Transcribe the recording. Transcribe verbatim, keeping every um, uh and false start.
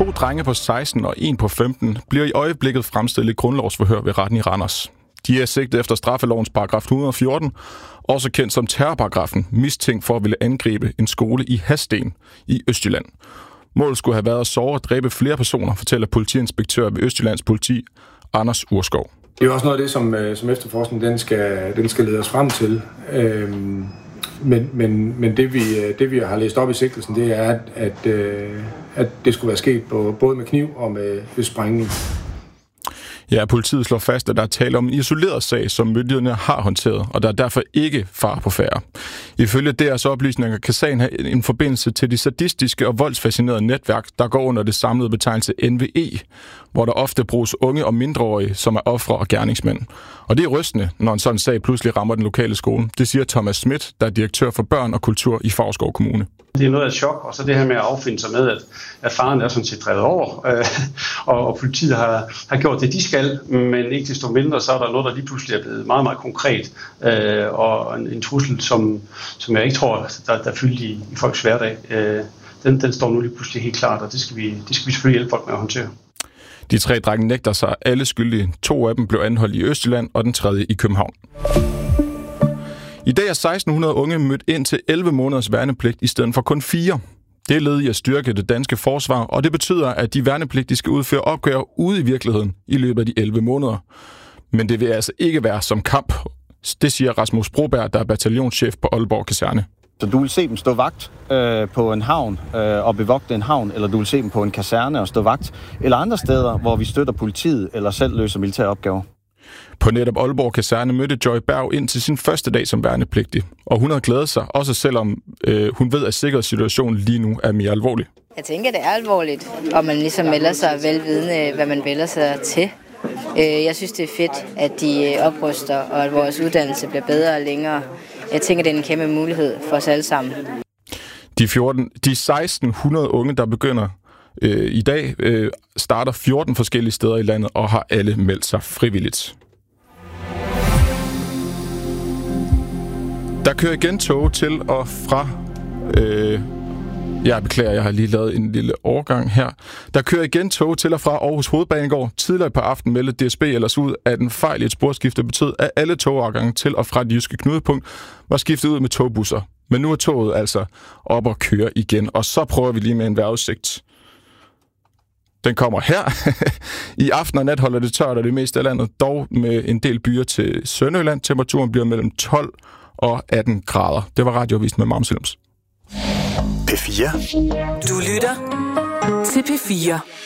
To drenge på seksten og en på femten bliver i øjeblikket fremstillet i grundlovsforhør ved retten i Randers. De er sigtet efter straffelovens paragraf et hundrede og fjorten, også kendt som terrorparagrafen, mistænkt for at ville angribe en skole i Hadsten i Østjylland. Målet skulle have været at såre og dræbe flere personer, fortæller politiinspektør ved Østjyllands politi, Anders Urskov. Det er også noget af det, som, som efterforskningen den skal, den skal lede os frem til. Øhm, men men, men det, vi, det, vi har læst op i sigtelsen, det er, at, at, at det skulle være sket på, både med kniv og med, med sprængning. Ja, politiet slår fast, at der er tale om en isoleret sag, som myndighederne har håndteret, og der er derfor ikke far på færde. Ifølge D R's oplysninger kan sagen have en forbindelse til de sadistiske og voldsfascinerede netværk, der går under det samlede betegnelse N V E, hvor der ofte bruges unge og mindreårige, som er ofre og gerningsmænd. Og det er rystende, når en sådan sag pludselig rammer den lokale skole. Det siger Thomas Schmidt, der er direktør for børn og kultur i Favrskov Kommune. Det er noget af et chok, og så det her med at affinde sig med, at, at faren er sådan set drevet over, øh, og, og politiet har, har gjort det, de skal, men ikke desto mindre, så er der noget, der lige pludselig er blevet meget, meget konkret, øh, og en, en trussel, som, som jeg ikke tror, der, der er fyldt i, i folks hverdag. Øh, den, den står nu lige pludselig helt klart, og det skal vi, det skal vi selvfølgelig hjælpe folk med at håndtere. De tre drenge nægter sig alle skyldige. To af dem blev anholdt i Østjylland, og den tredje i København. I dag er seksten hundrede unge mødt ind til elleve måneders værnepligt i stedet for kun fire. Det er led i at styrke det danske forsvar, og det betyder, at de værnepligtige skal udføre opgaver ude i virkeligheden i løbet af de elleve måneder. Men det vil altså ikke være som kamp. Det siger Rasmus Broberg, der er bataljonschef på Aalborg Kaserne. Så du vil se dem stå vagt øh, på en havn øh, og bevogte en havn, eller du vil se dem på en kaserne og stå vagt, eller andre steder, hvor vi støtter politiet eller selv løser militære opgaver. På netop Aalborg Kaserne mødte Joy Berg ind til sin første dag som værnepligtig, og hun havde glædet sig, også selvom øh, hun ved, at sikkerhedssituationen lige nu er mere alvorlig. Jeg tænker, det er alvorligt, og man ligesom melder sig velvidende, hvad man vælger sig til. Jeg synes, det er fedt, at de opruster, og at vores uddannelse bliver bedre og længere. Jeg tænker, det er en kæmpe mulighed for os alle sammen. De, fjorten, de seksten hundrede unge, der begynder øh, i dag, øh, starter fjorten forskellige steder i landet og har alle meldt sig frivilligt. Der kører igen tog til og fra... Øh, jeg beklager, jeg har lige lavet en lille overgang her. Der kører igen tog til og fra Aarhus Hovedbanegård. Tidligere på aften meldte D S B ellers ud, at en fejl i et sporskifte betød, at alle togafgange til og fra det jyske knudepunkt var skiftet ud med togbusser. Men nu er toget altså op og kører igen, og så prøver vi lige med en vejrudsigt. Den kommer her. I aften og nat holder det tørt af det meste af landet, dog med en del byer til Sønderjylland. Temperaturen bliver mellem tolv og atten grader. Det var Radioavisen med Mamselems. P fire. Du lytter til P fire.